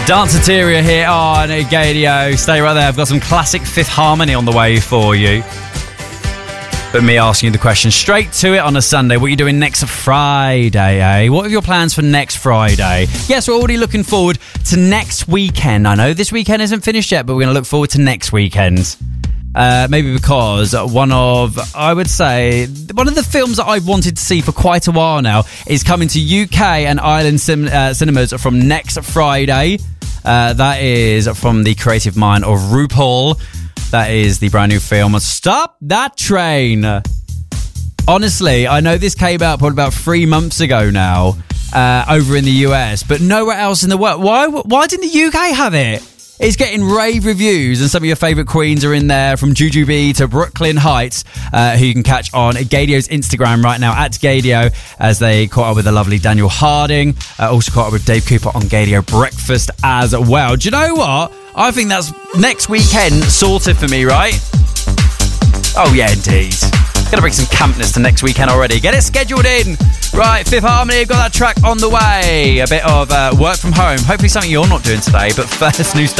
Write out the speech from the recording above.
Danceteria here on Gadio. Stay right there. I've got some classic Fifth Harmony on the way for you. But me asking you the question straight to it on a Sunday. What are you doing next Friday, eh? What are your plans for next Friday? Yes, we're already looking forward to next weekend. I know this weekend isn't finished yet, but we're going to look forward to next weekend. Maybe because one of the films that I've wanted to see for quite a while now is coming to UK and Ireland cinemas from next Friday. That is from the creative mind of RuPaul. That is the brand new film, Stop That Train. Honestly, I know this came out probably about 3 months ago now, over in the US, but nowhere else in the world. Why didn't the UK have it? It's getting rave reviews, and some of your favourite queens are in there, from Jujubee to Brooklyn Heights, who you can catch on Gadio's Instagram right now, at Gadio, as they caught up with the lovely Daniel Harding. Also caught up with Dave Cooper on Gadio Breakfast as well. Do you know what? I think that's next weekend sorted for me, right? Oh, yeah, indeed. Gonna bring some campness to next weekend already. Get it scheduled in. Right, Fifth Harmony, got that track on the way. A bit of work from home. Hopefully something you're not doing today, but first, new stuff.